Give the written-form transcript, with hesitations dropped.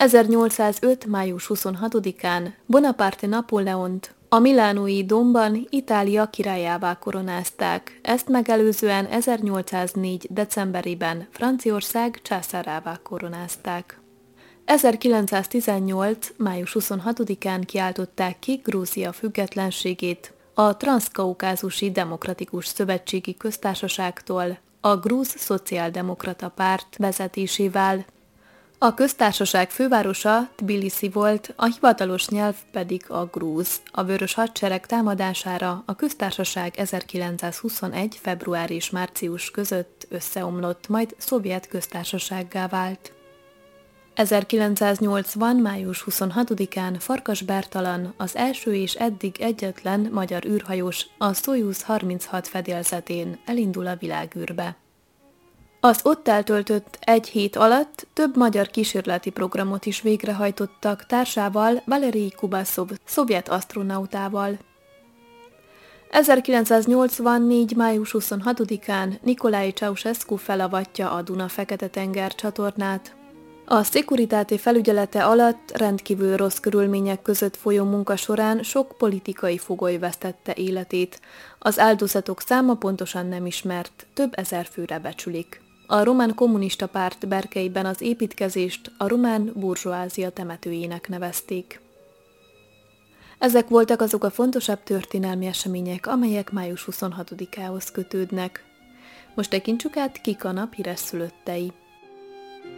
1805. május 26-án Bonaparte Napóleont a milánói Domban Itália királyává koronázták, ezt megelőzően 1804. decemberében Franciaország császárává koronázták. 1918. május 26-án kiáltották ki Grúzia függetlenségét a Transzkaukázusi Demokratikus Szövetségi Köztársaságtól a Grúz Szociáldemokrata Párt vezetésével. A köztársaság fővárosa Tbiliszi volt, a hivatalos nyelv pedig a grúz. A Vörös Hadsereg támadására a köztársaság 1921. február és március között összeomlott, majd szovjet köztársasággá vált. 1980. május 26-án Farkas Bertalan, az első és eddig egyetlen magyar űrhajós a Szojuz 36 fedélzetén elindul a világűrbe. Az ott eltöltött egy hét alatt több magyar kísérleti programot is végrehajtottak társával, Valerij Kubaszov, szovjet asztronautával. 1984. május 26-án Nicolae Ceausescu felavatja a Duna-Fekete-tenger csatornát. A Securitate felügyelete alatt rendkívül rossz körülmények között folyó munka során sok politikai fogoly vesztette életét. Az áldozatok száma pontosan nem ismert, több ezer főre becsülik. A Román Kommunista Párt berkeiben az építkezést a román burzsóázia temetőjének nevezték. Ezek voltak azok a fontosabb történelmi események, amelyek május 26-ához kötődnek. Most tekintsük át, kik a nap híres szülöttei.